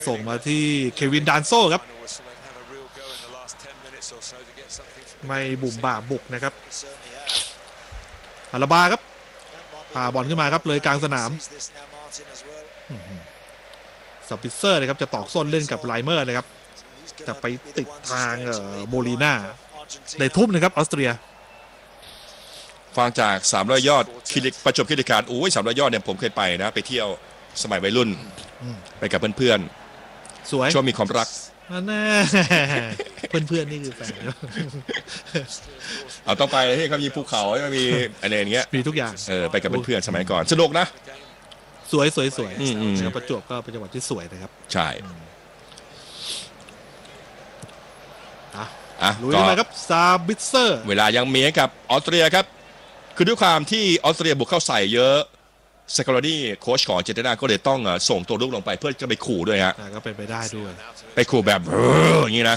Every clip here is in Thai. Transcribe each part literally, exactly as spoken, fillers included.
ส่งมาที่เควินดานโซครับไม่บุ่มบ่าบุกนะครับอาราบาครับพาบอลขึ้นมาครับเลยกลางสนามสปิเซอร์นะครับจะตอกส้นเล่นกับไลเมอร์นะครับแต่ไปติดทางโมลีน่าในทุ่มนะครับออสเตรียฟังจากสามร้อยยอดคิริประจวบคีรีขันธ์โอ้ยสามร้อยยอดเนี่ยผมเคยไปนะไปเที่ยวสมัยวัยรุ่นไปกับเพื่อนๆสวยช่วงมีความรักนั่นแน่เพื่อนๆนี่คือแฟนเอาต้องไปที่เขามีภูเขาแล้วมีอะไรอย่างเงี้ยมีทุกอย่างเออไปกับเพื่อนๆสมัยก่อนสนุกนะสวยสวยสวยนะครับประจวบก็เป็นจังหวัดที่สวยนะครับใช่อ่ะลุยมาครับซาบิเซอร์เวลายังมีกับออสเตรียครับคือด้วยความที่ออสเตรียบุกเข้าใส่เยอะเซคาร์ดี้โค้ชของเจเนนาก็เลยต้องส่งตัวลูกลงไปเพื่อจะไปขู่ด้วยฮะก็เป็นไปได้ด้วยไปขู่แบบอย่างนี้นะ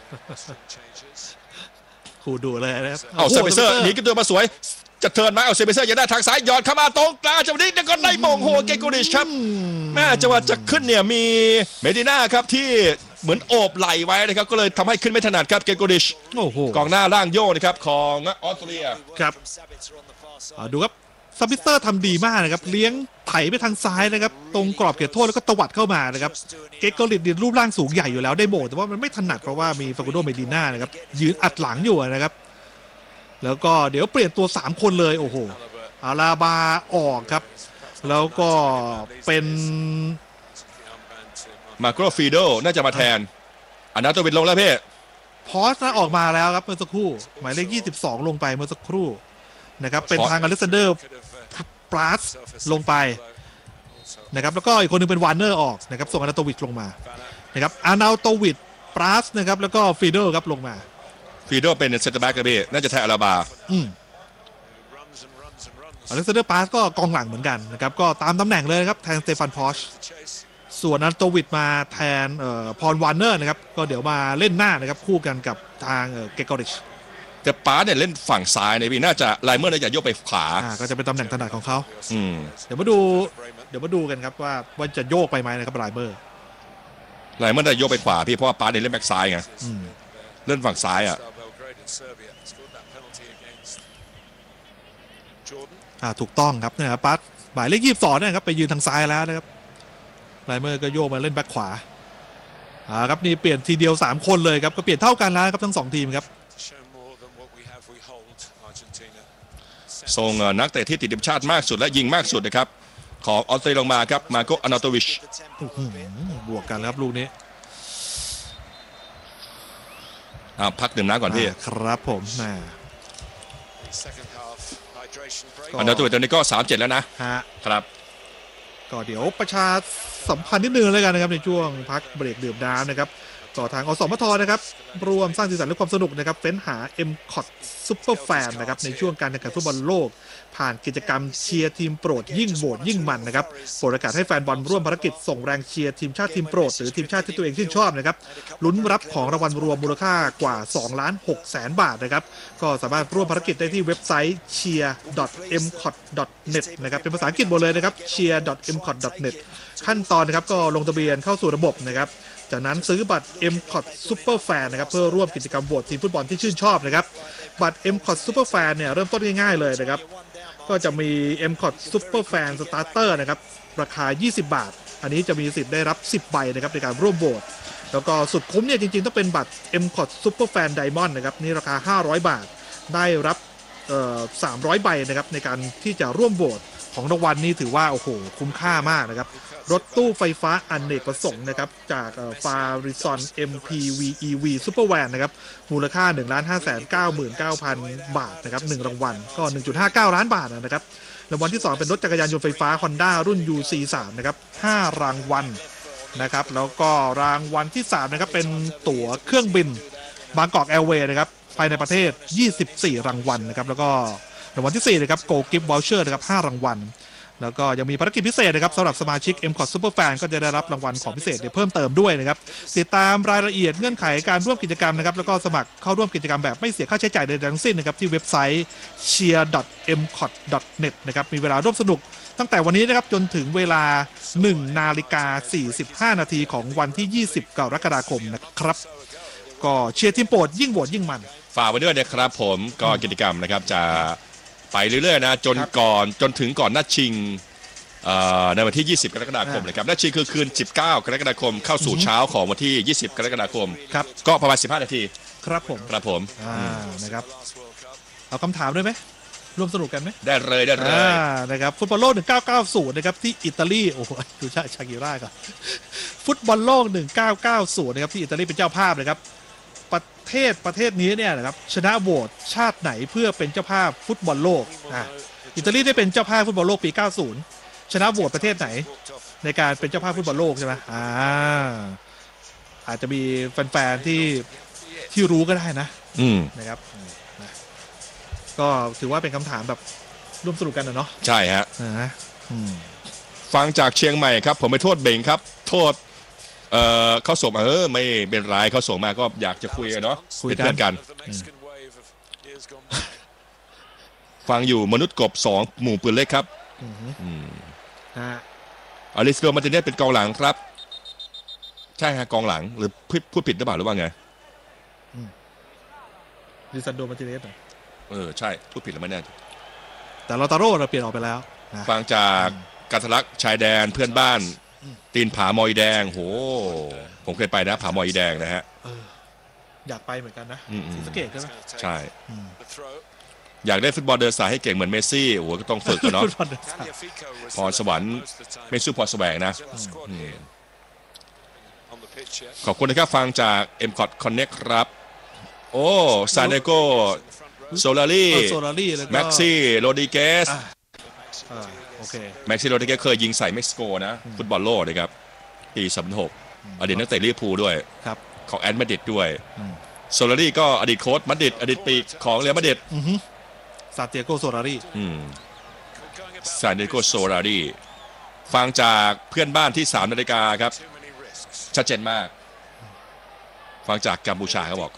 ขู่ดูเลยนะครับเอาเซเบเซอร์หนีกันตัวมาสวยจะเทิร์นมาเอาเซเบเซอร์ยังได้ทางซ้ายหยอดเข้ามาตรงกลางจังหวะนี้ก็ได้มงโหเกโกริชครับแม่จังหวะจะขึ้นเนี่ยมีเมดิน่าครับที่เหมือนโอบไหลไว้นะครับก็เลยทำให้ขึ้นไม่ถนัดครับเกโกริชกองหน้าล่างโยกนะครับของออสเตรียครับดูครับซาบิเซอร์ทำดีมากนะครับเลี้ยงไถไปทางซ้ายนะครับตรงกรอบเขตโทษแล้วก็ตวัดเข้ามานะครับเกโกริชดินรูปร่างสูงใหญ่อยู่แล้วได้โบแต่ว่ามันไม่ถนัดเพราะว่ามีฟากุโดเมดิน่านะครับยืนอัดหลังอยู่นะครับแล้วก็เดี๋ยวเปลี่ยนตัวสามคนเลยโอ้โหอาราบาออกครับแล้วก็เป็นมาโกรฟีโดน่าจะมาแทนอันนั้นตัววินลงแล้วเพ่พอสนะออกมาแล้วครับเมื่อสักครู่หมายเลขยี่สิบสองลงไปเมื่อสักครู่นะครับเป็นทางอเล็กซานเดอร์ปราสลงไปนะครับแล้วก็อีกคนนึงเป็นวานเนอร์ออกนะครับส่งอานาโตวิชลงมานะครับอานาโตวิชปราสนะครับแล้วก็ฟีโดครับลงมาฟีโดเป็นเซนเตอร์แบ็กครับพี่น่าจะแทนอาราบาอืมอเล็กซานเดอร์ปราสก็กองหลังเหมือนกันนะครับก็ตามตำแหน่งเลยครับแทนสเตฟานพอชส่วนอานาโตวิชมาแทนเอ่อพอลวานเนอร์นะครับก็เดี๋ยวมาเล่นหน้านะครับคู่กันกับทางเอ่อเกโกริชแต่ป้าเนี่ยเล่นฝั่งซ้ายเนี่ยพี่น่าจะไลเมอร์น่าจะยกไปขวาก็จะเป็นตำแหน่งถนัดของเขาเดี๋ยวมาดูเดี๋ยวมาดูกันครับว่าว่าจะโยกไปไหมนะครับไลเมอร์ไลเมอร์จะยกไปขวาพี่เพราะว่าป้าเนี่ยเล่นแบ็กซ้ายไงเล่นฝั่งซ้ายอ่ะอ่าถูกต้องครับเนี่ยป้าหมายเลขยี่สิบสองนะครับไปยืนทางซ้ายแล้วนะครับไลเมอร์ก็โยกมาเล่นแบ็กขวาอ่าครับนี่เปลี่ยนทีเดียวสามคนเลยครับก็เปลี่ยนเท่ากันแล้วครับทั้งสองทีมครับส่งนักเตะที่ติดทีมชาติมากสุดและยิงมากสุดนะครับของออสเตรเลียลงมาครับมาโกอานาโตวิชบวกกันครับลูกนี้อ่าพักดื่มน้ำก่อนพี่ครับผมนะอานาโตวิชตอนนี้ก็สามเจ็ดแล้วนะฮะครับก็เดี๋ยวประชาสัมพันธ์นิดนึงแล้วกันนะครับในช่วงพักเบรกดื่มน้ำนะครับต่อทางอสมทนะครับรวมสร้างสีสันและความสนุกนะครับเฟ้นหา เอ็ม คอท Super Fan นะครับในช่วงการแข่งขันฟุตบอลโลกผ่านกิจกรรมเชียร์ทีมโปรดยิ่งโหวตยิ่งมันนะครับโปรดประกาศให้แฟนบอลร่วมภารกิจส่งแรงเชียร์ทีมชาติทีมโปรดหรือทีมชาติที่ตัวเองชื่นชอบนะครับลุ้นรับของรางวัลรวมมูลค่ากว่า สองล้านหกแสน บาทนะครับก็สามารถร่วมภารกิจได้ที่เว็บไซต์ เชียร์ ดอท เอ็ม คอท ดอท เน็ต นะครับเป็นภาษาอังกฤษหมดเลยนะครับ เชียร์ ดอท เอ็ม คอท ดอท เน็ต ขั้นตอนนะครับก็ลงทะเบียนเข้าสู่ระบบนะครับจากนั้นซื้อบัตร เอ็ม คอท Super Fan นะครับเพื่อร่วมกิจกรรมโหวตทีมฟุตบอลที่ชื่นชอบนะครับบัตร เอ็ม คอท Super Fan เนี่ยเริ่มต้นง่ายๆเลยนะครับก็จะมี เอ็ม คอท Super Fan Starter นะครับราคายี่สิบบาทอันนี้จะมีสิทธิ์ได้รับสิบใบนะครับในการร่วมโหวตแล้วก็สุดคุ้มเนี่ยจริงๆต้องเป็นบัตร เอ็ม คอท Super Fan Diamond นะครับนี่ราคาห้าร้อยบาทได้รับเอ่อสามร้อยใบนะครับในการที่จะร่วมโหวตของรางวัลนี้ถือว่าโอ้โหคุ้มค่ามากนะครับรถตู้ไฟฟ้าอเนกประสงค์นะครับจากฟาริซอน เอ็ม พี วี อี วี Super Van นะครับมูลค่า หนึ่งล้านห้าแสนเก้าหมื่นเก้าพัน บาทนะครับหนึ่งรางวัลก็ หนึ่งจุดห้าเก้า ล้านบาทนะครับรางวัลที่สองเป็นรถจักรยานยนต์ไฟฟ้า Honda รุ่น ยู ซี สาม นะครับห้ารางวัลนะครับแล้วก็รางวัลที่สามนะครับเป็นตั๋วเครื่องบินบางกอกแอร์เวย์นะครับภายในประเทศยี่สิบสี่รางวัลนะครับแล้วก็รางวัลที่สี่นะครับโกลกิฟต์วอลเชอร์นะครับห้ารางวัลแล้วก็ยังมีภารกิจพิเศษนะครับสำหรับสมาชิก เอ็ม คอท Super Fan ก็จะได้รับรางวัลของพิเศษเพิ่มเติมด้วยนะครับติดตามรายละเอียดเงื่อนไขการร่วมกิจกรรมนะครับแล้วก็สมัครเข้าร่วมกิจกรรมแบบไม่เสียค่าใช้จ่ายใดทั้งสิ้นนะครับที่เว็บไซต์ เชียร์ ดอท เอ็ม คอท ดอท เน็ต นะครับมีเวลาร่วมสนุกตั้งแต่วันนี้นะครับจนถึงเวลาหนึ่งนาฬิกาสี่สิบห้านาทีของวันที่ยี่สิบกรกฎาคมนะครับก็เชียร์ทีมโปรดยิ่งโหวตยิ่งมันฝากไว้ด้วยนะครับผมก็กิจกรรมนะครับจะไปเรื่อยๆนะจนก่อนจนถึงก่อนนัดชิงในวันที่ยี่สิบกรกฎาคมเลยครับนัดชิงคือคืนสิบเก้ากรกฎาคมเข้าสู่เช้าของวันที่ยี่สิบกรกฎาคมครับก็ประมาณสิบห้านาทีครับผมครับผมอ่านะครับเอาคำถามด้วยไหมร่วมสนุกกันไหมได้เลยได้เลยนะครับฟุตบอลโลกหนึ่งเก้าเก้าศูนย์นะครับที่อิตาลีโอ้โหดูชาชากิร่าก่อนฟุตบอลโลกหนึ่งเก้าเก้าศูนย์นะครับที่อิตาลีเป็นเจ้าภาพนะครับประเทศประเทศนี้เนี่ยนะครับชนะโหวตชาติไหนเพื่อเป็นเจ้าภาพฟุตบอลโลกอ่าอิตาลีได้เป็นเจ้าภาพฟุตบอลโลกปีเก้าสิบชนะโหวตประเทศไหนในการเป็นเจ้าภาพฟุตบอลโลกใช่ไหมอ่าอาจจะมีแฟนๆที่ที่รู้ก็ได้นะอืมนะครับนะก็ถือว่าเป็นคำถามแบบร่วมสนุกกันนะเนาะใช่ฮะนะฟังจากเชียงใหม่ครับผมไม่โทษเบงครับโทษเอ่อเขาส่งมาเออไม่เป็นไรเขาส่งมาก็อยากจะคุยกันเนาะคุยกันกันฟังอยู่มนุษย์กบสองหมู่ปืนเล็กครับอลิสโดมาร์ติเนสเป็นกองหลังครับใช่ฮะกองหลังหรือพูดผิดหรือเปล่าหรือว่าไงลิซันโดมาร์ติเนสเออใช่พูดผิดแล้วไม่แน่แต่ลอตาโร่เราเปลี่ยนออกไปแล้วฟังจากการทะลักชายแดนเพื่อนบ้านตีนผามอยแดงโหผมเคยไปนะผามอยแดงนะฮะอยากไปเหมือนกันนะศรีสะเกษใช่ไหมใช่อยากได้ฟุตบอลเดินสายให้เก่งเหมือนเมสซี่โอ้โหก็ต้องฝึกกันเนาะพรสวรรค์ไม่สู้พรแสวงนะขอบคุณนะครับฟังจาก เอ็ม คอท Connect ครับโอ้ซานเดโกโซลารีแม็กซี่โรดิเกสแม็กซี่โรดิเกสเคยยิงใส่เม็กซิโกนะฟุตบอลโลกนะครับปีสองพันหกอดีตนักเตะลิเวอร์พูลด้วยของแอนมาดริดด้วยโซลารีก็อดีตโค้ชมาดริดอดีตปีกของเรอัลมาดริดซานเตียโกโซลารีซานเตียโกโซลารีฟังจากเพื่อนบ้านที่สามนาฬิกาครับชัดเจนมากฟังจากกัมพูชาเขาบอก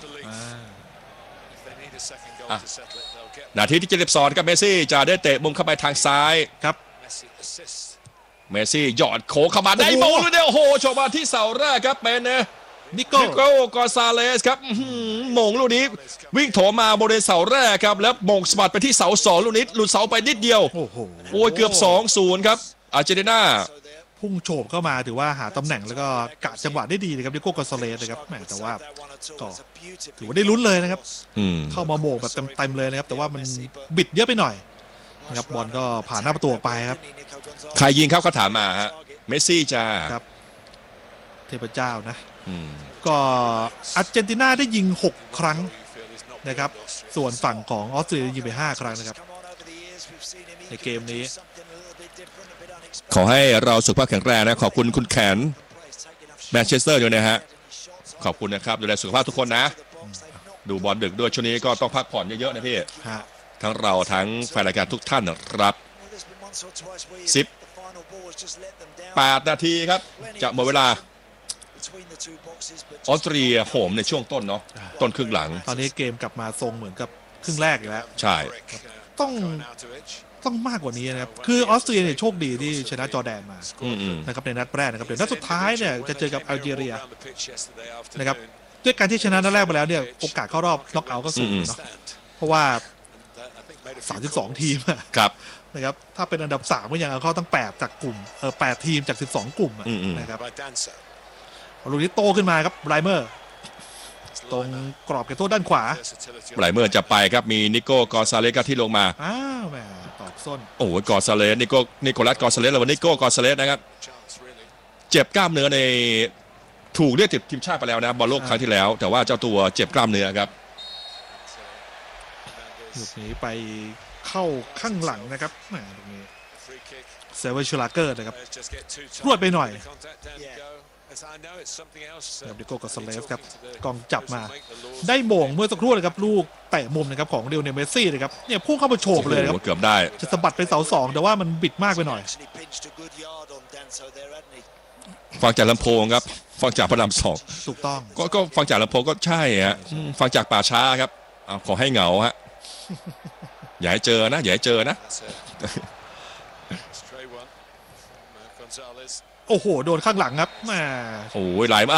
นาทีที่เจ็ดสิบสองครับเมสซี่จะได้เตะมุมเข้าไปทางซ้ายครับเมสซี่หยอดโขเข้ามาได้มงเลยเดียวโอ้โหโฉบมาที่เสาแรกครับเป็นนิโก้นิโก้กอซาเลสครับมงลูกนี้วิ่งโถมาบริเวณเสาแรกครับแล้วมงสปัดไปที่เสาสองลูกนี้หลุดเสาไปนิดเดียวโอ้โหโอ้ยเกือบ สองศูนย์ ครับอาร์เจนตินาพุ่งโฉบเข้ามาถือว่าหาตำแหน่งแล้วก็กะจังหวะได้ดีนะครับนิโก้กอซาเลสนะครับแหมแต่ว่าก็ถือว่าได้ลุ้นเลยนะครับเข้ามาโมงแบบเต็มๆเลยนะครับแต่ว่ามันบิดเยอะไปหน่อยนะครับบอลก็ผ่านหน้าประตูไปครับใครยิงครับเขาถามมาฮะเมสซี่จ้าครับเทพเจ้านะก็อาร์เจนตินาได้ยิงหกครั้งนะครับส่วนฝั่งของออสเตรเลียยิงไปห้าครั้งนะครับในเกมนี้ขอให้เราสุขภาพแข็งแรงนะขอบคุณคุณแขนแมนเชสเตอร์ด้วยนะฮะขอบคุณนะครับดูแลสุขภาพทุกคนนะดูบอลดึกด้วยช่วงนี้ก็ต้องพักผ่อนเยอะๆนะพี่ทั้งเราทั้งแฟนรายการทุกท่านนะครับสิบแปดนาทีครับจะหมดเวลาออสเตรเลียโหมในช่วงต้นเนาะต้นครึ่งหลังตอนนี้เกมกลับมาทรงเหมือนกับครึ่งแรกอีกแล้วใช่ต้องต้องมากกว่านี้นะครับคือออสเตรเลียเนี่ยโชคดีที่ชนะจอร์แดนมานะครับในนัดแรกนะครับเดี๋ยวนัดสุดท้ายเนี่ยจะเจอกับแอลจีเรียนะครับด้วยการที่ชนะนัดแรกไปแล้วเนี่ยโอกาสเข้ารอบน็อกเอาท์ก็สูงเนาะเพราะว่าสามสิบสองทีมครับนะครับถ้าเป็นอันดับสามก็ยังเอาเข้าตั้งแปดจากกลุ่มเออแปดทีมจากสิบสองกลุ่มนะครับลูกนี้โตขึ้นมาครับไบรเมอร์ตรงกรอบเขตโทษด้านขวาไบรเมอร์จะไปครับมีนิโก้กอซาเลสที่ลงมาอ้าวแหมตอบส้นโอ้โหกอซาเลสนิโก้นิโคลัสกอซาเลสแล้ววันนิโก้กอซาเลสนะครับเจ็บกล้ามเนื้อในถูกเรียกติดทีมชาติไปแล้วนะบอลโลกครั้งที่แล้วแต่ว่าเจ้าตัวเจ็บกล้ามเนื้อครับลูกนี้ไปเข้าข้างหลังนะครับแหมตรงนี้เซเวอร์ชูลาเกอร์นะครับรวดไปหน่อยครับดิโก้กอซาเลสครับกองจับมาได้โมงเมื่อสักครู่นะครับลูกเตะมุมนะครับของเดลเนเมสซี่นะครับเนี่ยพุ่งเข้ามาโฉบเลยครับเกือบได้จะสะบัดไปเสาสองแต่ว่ามันบิดมากไปหน่อยฟังจากลำโพงครับฟังจากพระรามสองถูกต้องก็ก็ฟังจากลำโพงก็ใช่ฮะฟังจากป่าช้าครับขอให้เหงาฮะอย่าให้เจอนะอย่าให้เจอนะโอ้โหโดนข้างหลังครับแหมโอ้ยไหลมา